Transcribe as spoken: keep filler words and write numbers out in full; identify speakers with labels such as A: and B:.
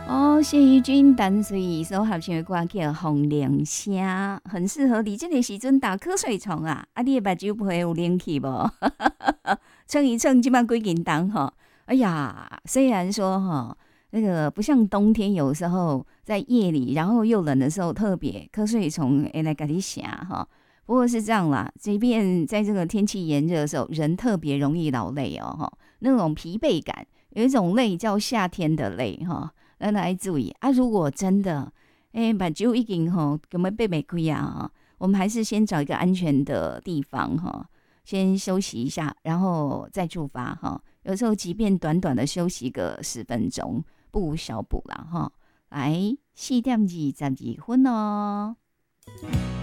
A: 哦，谢怡君淡水所合唱的歌叫《风铃声》，很适合你这个时阵打瞌睡虫啊！啊，你的目睭会有冷气无？蹭一蹭，今晚几斤重哈？哎呀，虽然说哈，那个不像冬天，有时候在夜里，然后又冷的时候，特别瞌睡虫会来给你响哈。不过是这样啦，即便在这个天气炎热的时候，人特别容易劳累哦哈，那种疲惫感，有一种累叫夏天的累哈。咱来注意啊！如果真的，哎、欸，目睭已经吼根本被没开啊，我们还是先找一个安全的地方哈，先休息一下，然后再出发哈。有时候即便短短的休息个十分钟，不无小补啦哈。来，四点二十二分哦。